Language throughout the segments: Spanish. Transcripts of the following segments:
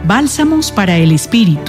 Bálsamos para el Espíritu.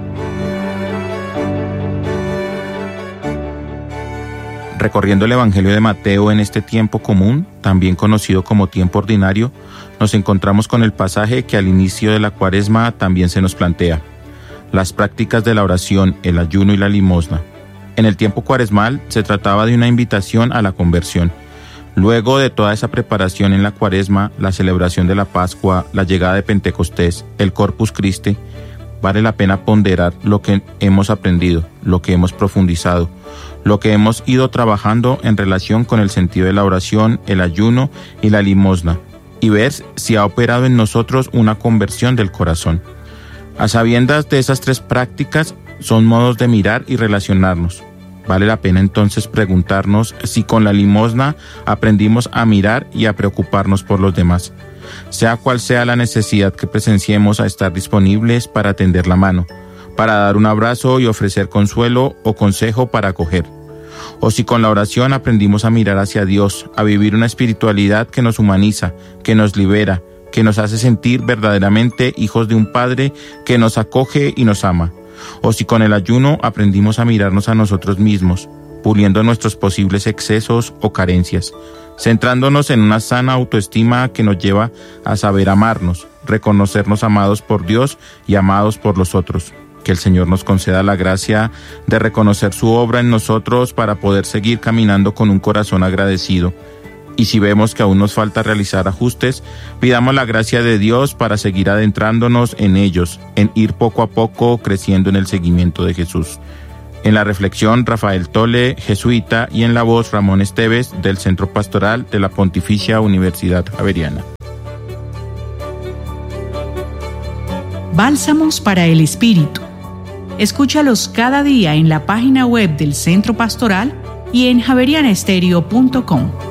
Recorriendo el Evangelio de Mateo en este tiempo común, también conocido como tiempo ordinario, nos encontramos con el pasaje que al inicio de la Cuaresma también se nos plantea: las prácticas de la oración, el ayuno y la limosna. En el tiempo cuaresmal se trataba de una invitación a la conversión. Luego de toda esa preparación en la Cuaresma, la celebración de la Pascua, la llegada de Pentecostés, el Corpus Christi, vale la pena ponderar lo que hemos aprendido, lo que hemos profundizado, lo que hemos ido trabajando en relación con el sentido de la oración, el ayuno y la limosna, y ver si ha operado en nosotros una conversión del corazón. A sabiendas de esas tres prácticas, son modos de mirar y relacionarnos. Vale la pena entonces preguntarnos si con la limosna aprendimos a mirar y a preocuparnos por los demás. Sea cual sea la necesidad que presenciemos, a estar disponibles para tender la mano, para dar un abrazo y ofrecer consuelo o consejo para acoger. O si con la oración aprendimos a mirar hacia Dios, a vivir una espiritualidad que nos humaniza, que nos libera, que nos hace sentir verdaderamente hijos de un Padre que nos acoge y nos ama. O si con el ayuno aprendimos a mirarnos a nosotros mismos, puliendo nuestros posibles excesos o carencias, centrándonos en una sana autoestima que nos lleva a saber amarnos, reconocernos amados por Dios y amados por los otros. Que el Señor nos conceda la gracia de reconocer su obra en nosotros para poder seguir caminando con un corazón agradecido. Y si vemos que aún nos falta realizar ajustes, pidamos la gracia de Dios para seguir adentrándonos en ellos, en ir poco a poco creciendo en el seguimiento de Jesús. En la reflexión, Rafael Tole, jesuita, y en la voz, Ramón Esteves, del Centro Pastoral de la Pontificia Universidad Javeriana. Bálsamos para el Espíritu. Escúchalos cada día en la página web del Centro Pastoral y en javerianaestereo.com.